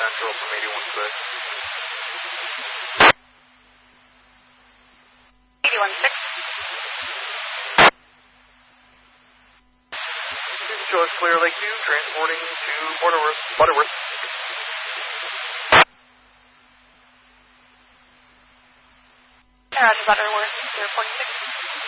Central from 81-6. 81-6. Charles Clear Lakeview, transporting to Butterworth. Butterworth, 0.6.